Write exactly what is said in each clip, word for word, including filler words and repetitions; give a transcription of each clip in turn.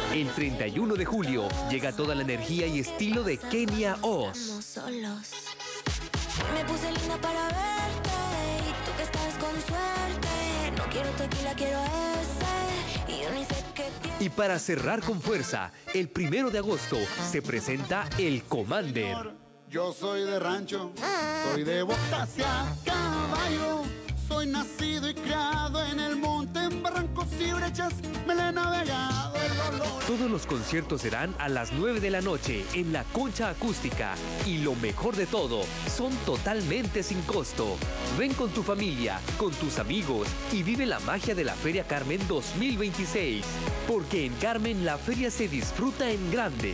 El treinta y uno de julio llega toda la energía y estilo de Kenia Oz. Me puse linda para verte y tú que estás con suerte. No quiero tequila, quiero ese. Y yo ni sé qué tiene. Y para cerrar con fuerza, el primero de agosto se presenta el Commander. Yo soy de rancho, soy de botas y a caballo. Soy nacido y criado en el monte, en barrancos y brechas, me le he navegado el olor. Todos los conciertos serán a las nueve de la noche en la Concha Acústica. Y lo mejor de todo, son totalmente sin costo. Ven con tu familia, con tus amigos y vive la magia de la Feria Carmen dos mil veintiséis. Porque en Carmen la feria se disfruta en grande.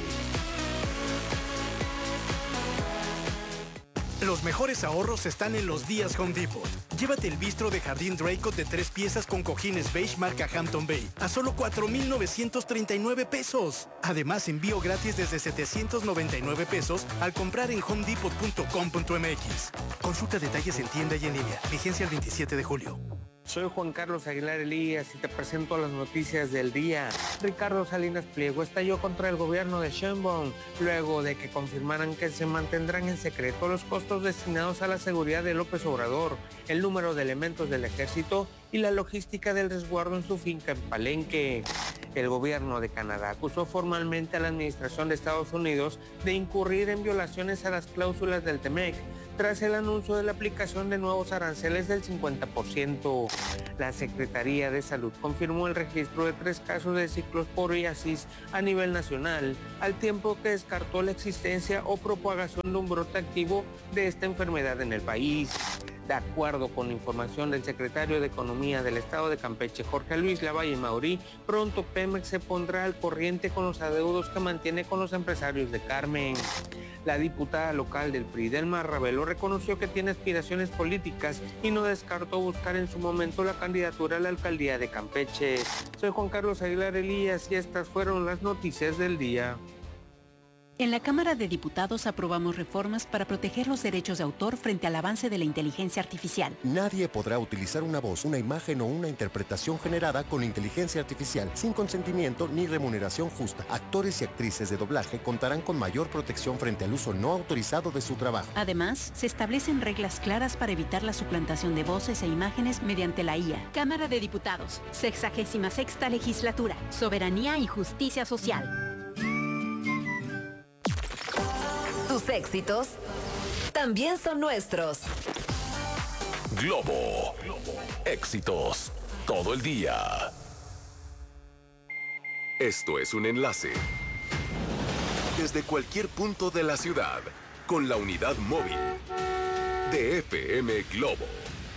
Los mejores ahorros están en los días Home Depot. Llévate el bistro de jardín Draycott de tres piezas con cojines beige marca Hampton Bay a solo cuatro mil novecientos treinta y nueve pesos. Además, envío gratis desde setecientos noventa y nueve pesos al comprar en home depot punto com punto m x. Consulta detalles en tienda y en línea. Vigencia el veintisiete de julio. Soy Juan Carlos Aguilar Elías y te presento las noticias del día. Ricardo Salinas Pliego estalló contra el gobierno de Sheinbaum luego de que confirmaran que se mantendrán en secreto los costos destinados a la seguridad de López Obrador, el número de elementos del ejército y la logística del resguardo en su finca en Palenque. El gobierno de Canadá acusó formalmente a la administración de Estados Unidos de incurrir en violaciones a las cláusulas del TEMEC, tras el anuncio de la aplicación de nuevos aranceles del cincuenta por ciento. La Secretaría de Salud confirmó el registro de tres casos de ciclosporiasis a nivel nacional, al tiempo que descartó la existencia o propagación de un brote activo de esta enfermedad en el país. De acuerdo con información del secretario de Economía del Estado de Campeche, Jorge Luis Lavalle Maurí, pronto Pemex se pondrá al corriente con los adeudos que mantiene con los empresarios de Carmen. La diputada local del P R I, Delma Ravelo, reconoció que tiene aspiraciones políticas y no descartó buscar en su momento la candidatura a la alcaldía de Campeche. Soy Juan Carlos Aguilar Elías y estas fueron las noticias del día. En la Cámara de Diputados aprobamos reformas para proteger los derechos de autor frente al avance de la inteligencia artificial. Nadie podrá utilizar una voz, una imagen o una interpretación generada con inteligencia artificial sin consentimiento ni remuneración justa. Actores y actrices de doblaje contarán con mayor protección frente al uso no autorizado de su trabajo. Además, se establecen reglas claras para evitar la suplantación de voces e imágenes mediante la I A. Cámara de Diputados, sexagésima sexta legislatura, soberanía y justicia social. Tus éxitos también son nuestros. Globo. Éxitos todo el día. Esto es un enlace desde cualquier punto de la ciudad con la unidad móvil de F M Globo.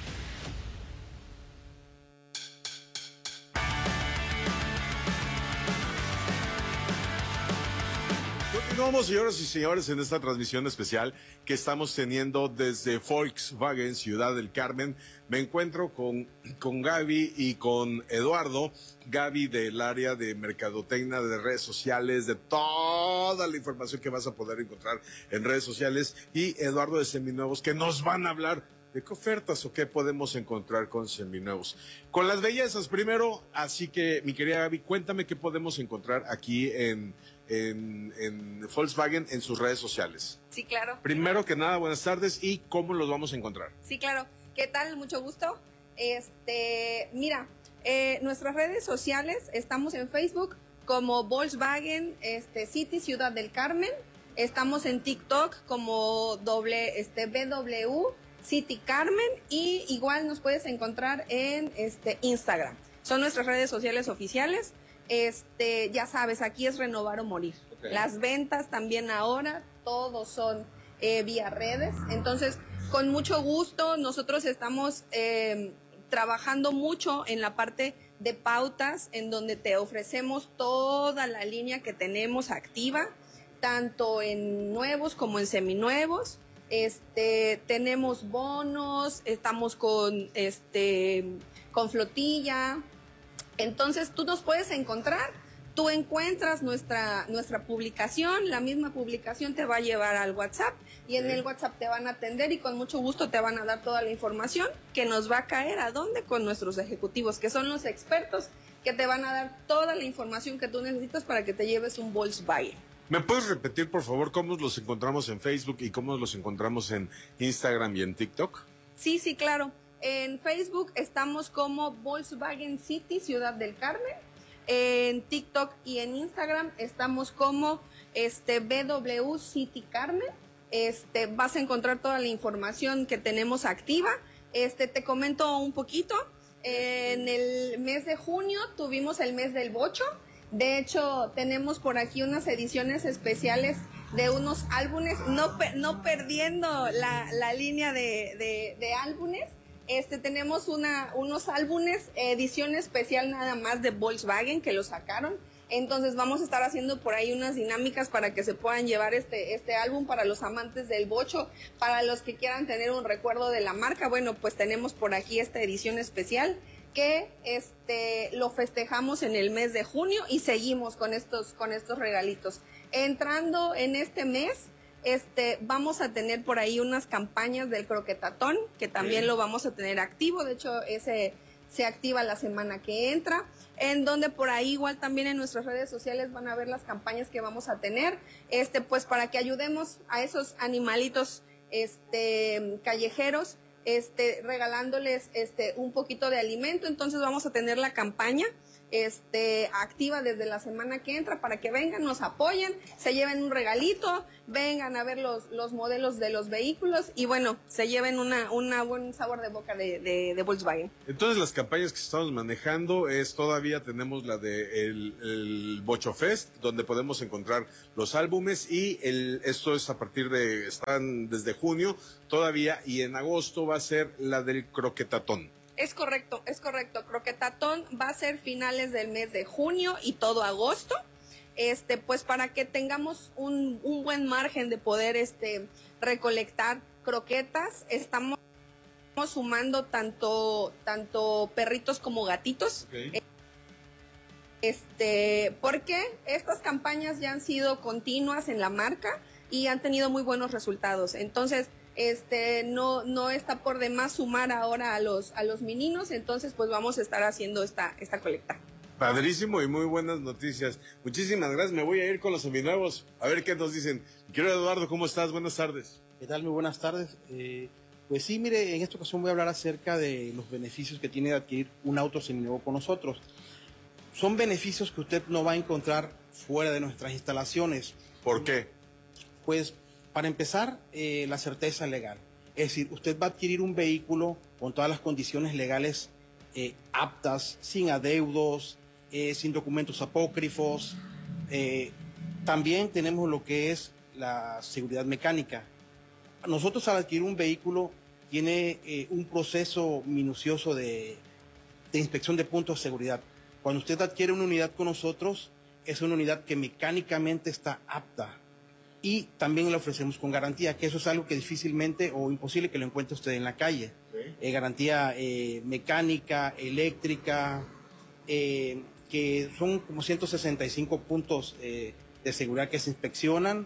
Continuamos, señoras y señores, en esta transmisión especial que estamos teniendo desde Volkswagen Ciudad del Carmen. Me encuentro con, con Gaby y con Eduardo. Gaby del área de mercadotecnia, de redes sociales, de toda la información que vas a poder encontrar en redes sociales. Y Eduardo de Seminuevos, que nos van a hablar de qué ofertas o qué podemos encontrar con Seminuevos. Con las bellezas primero, así que mi querida Gaby, cuéntame qué podemos encontrar aquí en... En, en Volkswagen en sus redes sociales. Sí, claro. Primero que nada, buenas tardes y cómo los vamos a encontrar. Sí, claro. ¿Qué tal? Mucho gusto. Este, mira, eh, nuestras redes sociales, estamos en Facebook como Volkswagen este, City Ciudad del Carmen. Estamos en TikTok como doble, este, B W City Carmen y igual nos puedes encontrar en este, Instagram. Son nuestras redes sociales oficiales. Este, ya sabes, aquí es renovar o morir. Okay. Las ventas también ahora, todos son eh, vía redes. Entonces, con mucho gusto, nosotros estamos eh, trabajando mucho en la parte de pautas, en donde te ofrecemos toda la línea que tenemos activa, tanto en nuevos como en seminuevos. Este, tenemos bonos, estamos con, este, con flotilla. Entonces tú nos puedes encontrar, tú encuentras nuestra, nuestra publicación, la misma publicación te va a llevar al WhatsApp y en el WhatsApp te van a atender y con mucho gusto te van a dar toda la información que nos va a caer a dónde con nuestros ejecutivos, que son los expertos que que te van a dar toda la información que tú necesitas para que te lleves un Volkswagen. ¿Me puedes repetir, por favor, cómo los encontramos en Facebook y cómo los encontramos en Instagram y en TikTok? Sí, sí, claro. En Facebook estamos como Volkswagen City, Ciudad del Carmen. En TikTok y en Instagram estamos como este, B W City Carmen. Este, vas a encontrar toda la información que tenemos activa. Este, te comento un poquito. En el mes de junio tuvimos el mes del bocho. De hecho, tenemos por aquí unas ediciones especiales de unos álbumes, no, no perdiendo la, la línea de, de, de álbumes. Este, tenemos una, unos álbumes, edición especial nada más de Volkswagen que lo sacaron. Entonces vamos a estar haciendo por ahí unas dinámicas para que se puedan llevar este, este álbum para los amantes del bocho, para los que quieran tener un recuerdo de la marca. Bueno, pues tenemos por aquí esta edición especial que este, lo festejamos en el mes de junio y seguimos con estos, con estos regalitos. Entrando en este mes, este, vamos a tener por ahí unas campañas del croquetatón, que también sí. lo vamos a tener activo. De hecho, ese se activa la semana que entra, en donde por ahí igual también en nuestras redes sociales van a ver las campañas que vamos a tener, este, pues para que ayudemos a esos animalitos este, callejeros, este, regalándoles este, un poquito de alimento. Entonces vamos a tener la campaña este, activa desde la semana que entra para que vengan, nos apoyen, se lleven un regalito, vengan a ver los, los modelos de los vehículos y bueno, se lleven una, una buen sabor de boca de, de, de Volkswagen. Entonces las campañas que estamos manejando es todavía tenemos la de el, el Bocho Fest, donde podemos encontrar los álbumes y el, esto es a partir de, están desde junio todavía y en agosto va a ser la del croquetatón. Es correcto, es correcto. Croquetatón va a ser finales del mes de junio y todo agosto, este, pues para que tengamos un, un buen margen de poder este, recolectar croquetas. Estamos sumando tanto, tanto perritos como gatitos. Okay. Este, porque estas campañas ya han sido continuas en la marca y han tenido muy buenos resultados. Entonces, Este, no, no está por demás sumar ahora a los, a los meninos, entonces pues vamos a estar haciendo esta, esta colecta. Padrísimo y muy buenas noticias. Muchísimas gracias, me voy a ir con los seminuevos, a ver qué nos dicen. Quiero Eduardo, ¿cómo estás? Buenas tardes. ¿Qué tal? Muy buenas tardes. Eh, pues sí, mire, en esta ocasión voy a hablar acerca de los beneficios que tiene de adquirir un auto seminuevo con nosotros. Son beneficios que usted no va a encontrar fuera de nuestras instalaciones. ¿Por qué? Pues para empezar, eh, la certeza legal. Es decir, usted va a adquirir un vehículo con todas las condiciones legales eh, aptas, sin adeudos, eh, sin documentos apócrifos. Eh, también tenemos lo que es la seguridad mecánica. Nosotros al adquirir un vehículo tiene eh, un proceso minucioso de, de inspección de puntos de seguridad. Cuando usted adquiere una unidad con nosotros, es una unidad que mecánicamente está apta. Y también le ofrecemos con garantía, que eso es algo que difícilmente o imposible que lo encuentre usted en la calle. Sí. Eh, garantía eh, mecánica, eléctrica, eh, que son como ciento sesenta y cinco puntos eh, de seguridad que se inspeccionan.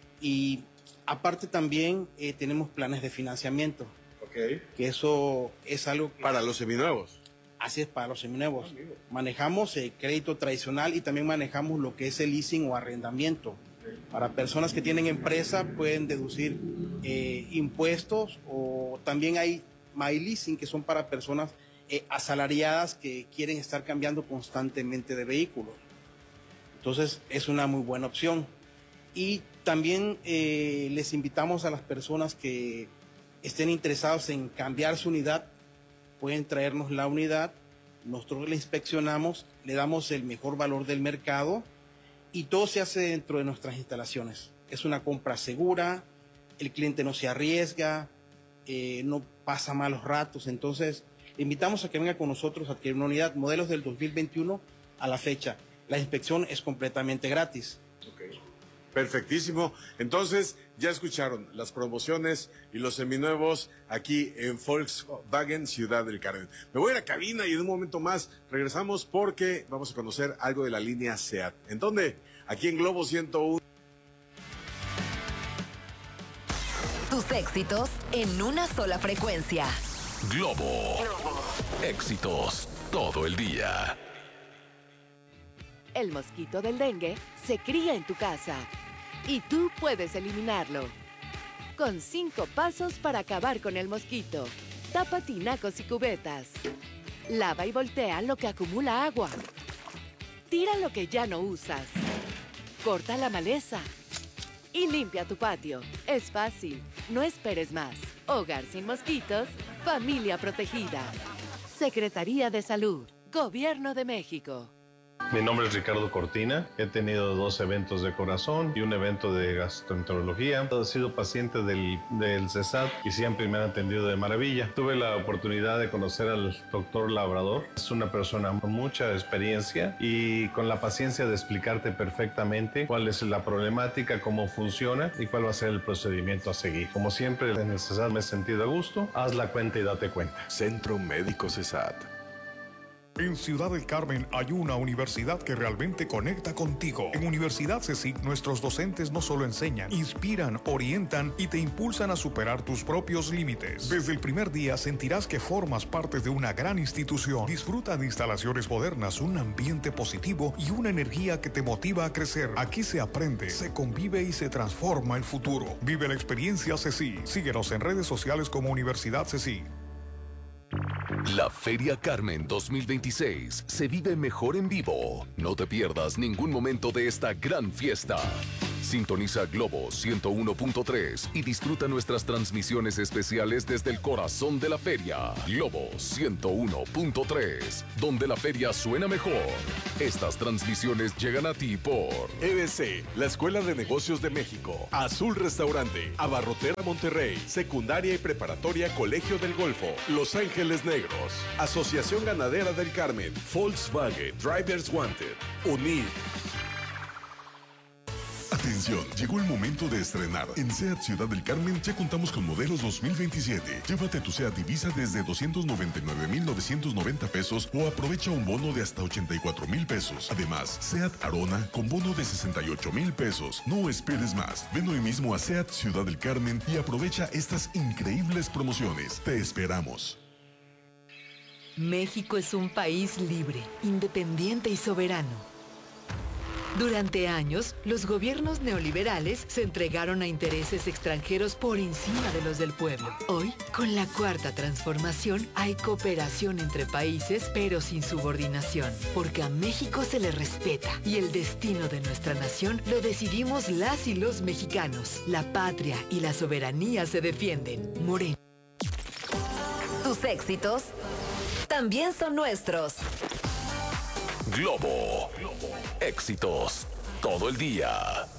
Y aparte también eh, tenemos planes de financiamiento. Okay. Que eso es algo... Que, para los seminuevos. Así es, para los seminuevos. Oh, manejamos eh, crédito tradicional y también manejamos lo que es el leasing o arrendamiento. Para personas que tienen empresa pueden deducir eh, impuestos o también hay My Leasing que son para personas eh, asalariadas que quieren estar cambiando constantemente de vehículo. Entonces es una muy buena opción. Y también eh, les invitamos a las personas que estén interesados en cambiar su unidad, pueden traernos la unidad, nosotros la inspeccionamos, le damos el mejor valor del mercado. Y todo se hace dentro de nuestras instalaciones. Es una compra segura, el cliente no se arriesga, eh, no pasa malos ratos. Entonces, le invitamos a que venga con nosotros a adquirir una unidad, modelos del dos mil veintiuno a la fecha. La inspección es completamente gratis. Okay. Perfectísimo. Entonces, ya escucharon las promociones y los seminuevos aquí en Volkswagen Ciudad del Carmen. Me voy a la cabina y en un momento más regresamos porque vamos a conocer algo de la línea SEAT. ¿En dónde? Aquí en Globo ciento uno. Tus éxitos en una sola frecuencia. Globo. Éxitos todo el día. El mosquito del dengue se cría en tu casa y tú puedes eliminarlo. Con cinco pasos para acabar con el mosquito. Tapa tinacos y cubetas. Lava y voltea lo que acumula agua. Tira lo que ya no usas. Corta la maleza. Y limpia tu patio. Es fácil. No esperes más. Hogar sin mosquitos. Familia protegida. Secretaría de Salud. Gobierno de México. Mi nombre es Ricardo Cortina. He tenido dos eventos de corazón y un evento de gastroenterología. He sido paciente del, del CESAT y siempre me han atendido de maravilla. Tuve la oportunidad de conocer al doctor Labrador. Es una persona con mucha experiencia y con la paciencia de explicarte perfectamente cuál es la problemática, cómo funciona y cuál va a ser el procedimiento a seguir. Como siempre, en el CESAT me he sentido a gusto. Haz la cuenta y date cuenta. Centro Médico CESAT. En Ciudad del Carmen hay una universidad que realmente conecta contigo. En Universidad CECIC nuestros docentes no solo enseñan, inspiran, orientan y te impulsan a superar tus propios límites. Desde el primer día sentirás que formas parte de una gran institución. Disfruta de instalaciones modernas, un ambiente positivo y una energía que te motiva a crecer. Aquí se aprende, se convive y se transforma el futuro. Vive la experiencia CECIC. Síguenos en redes sociales como Universidad CECIC. La Feria Carmen dos mil veintiséis se vive mejor en vivo. No te pierdas ningún momento de esta gran fiesta. Sintoniza Globo ciento uno punto tres y disfruta nuestras transmisiones especiales desde el corazón de la feria. Globo ciento uno punto tres, donde la feria suena mejor. Estas transmisiones llegan a ti por E B C, la Escuela de Negocios de México, Azul Restaurante, Abarrotera Monterrey, Secundaria y Preparatoria Colegio del Golfo, Los Ángeles Negros, Asociación Ganadera del Carmen, Volkswagen, Drivers Wanted, UNID. Atención, llegó el momento de estrenar. En SEAT Ciudad del Carmen ya contamos con modelos dos mil veintisiete. Llévate tu SEAT Ibiza desde doscientos noventa y nueve mil novecientos noventa pesos o aprovecha un bono de hasta ochenta y cuatro mil pesos. Además, SEAT Arona con bono de sesenta y ocho mil pesos. No esperes más. Ven hoy mismo a SEAT Ciudad del Carmen y aprovecha estas increíbles promociones. Te esperamos. México es un país libre, independiente y soberano. Durante años, los gobiernos neoliberales se entregaron a intereses extranjeros por encima de los del pueblo. Hoy, con la cuarta transformación, hay cooperación entre países, pero sin subordinación, porque a México se le respeta y el destino de nuestra nación lo decidimos las y los mexicanos. La patria y la soberanía se defienden. Moreno. Tus éxitos también son nuestros. Globo. Éxitos todo el día.